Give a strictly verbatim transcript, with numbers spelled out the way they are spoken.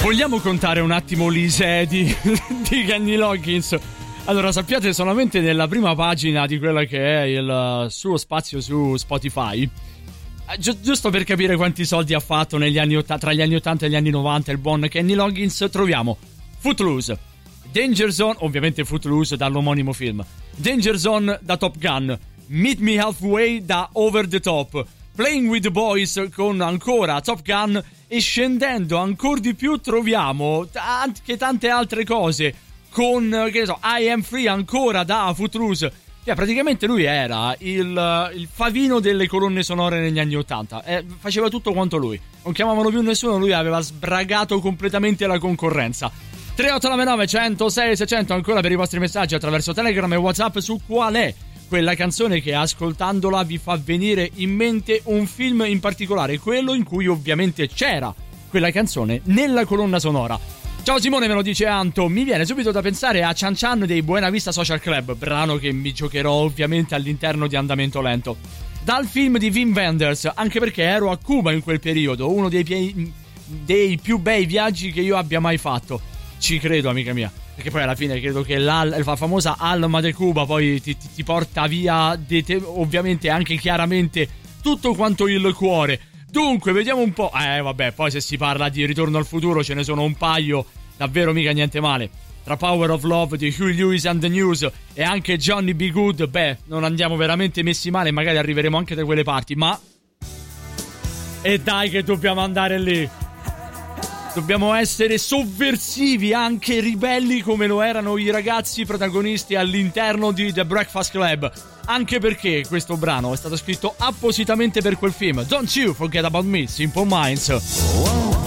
Vogliamo contare un attimo l'I S E di, di Kenny Loggins? Allora, sappiate, solamente nella prima pagina di quella che è il suo spazio su Spotify, gi- giusto per capire quanti soldi ha fatto negli anni ottanta, tra gli anni ottanta e gli anni novanta il buon Kenny Loggins, troviamo Footloose, Danger Zone, ovviamente Footloose dall'omonimo film, Danger Zone da Top Gun, Meet Me Halfway da Over the Top, Playing with the Boys con ancora Top Gun, e scendendo ancora di più troviamo anche tante altre cose con, che ne so, I Am Free ancora da Footloose. Cioè, praticamente lui era il, il Favino delle colonne sonore negli anni ottanta, eh, faceva tutto quanto lui, non chiamavano più nessuno, lui aveva sbragato completamente la concorrenza. Tre otto nove nove uno zero sei sei zero zero ancora per i vostri messaggi attraverso Telegram e WhatsApp su qual è quella canzone che ascoltandola vi fa venire in mente un film in particolare, quello in cui ovviamente c'era quella canzone nella colonna sonora. Ciao Simone, me lo dice Anto, mi viene subito da pensare a Chan Chan dei Buena Vista Social Club, brano che mi giocherò ovviamente all'interno di Andamento Lento. Dal film di Wim Wenders, anche perché ero a Cuba in quel periodo, uno dei, pie- dei più bei viaggi che io abbia mai fatto. Ci credo, amica mia, perché poi alla fine credo che la, la famosa Alma de Cuba poi ti, ti, ti porta via de te, ovviamente anche chiaramente tutto quanto il cuore. Dunque, vediamo un po'. Eh vabbè, poi se si parla di Ritorno al futuro ce ne sono un paio, davvero mica niente male. Tra Power of Love di Huey Lewis and the News e anche Johnny B. Good, beh, non andiamo veramente messi male, magari arriveremo anche da quelle parti, ma e dai che dobbiamo andare lì. Dobbiamo essere sovversivi, anche ribelli come lo erano i ragazzi protagonisti all'interno di The Breakfast Club. Anche perché questo brano è stato scritto appositamente per quel film. Don't You Forget About Me, Simple Minds. Wow.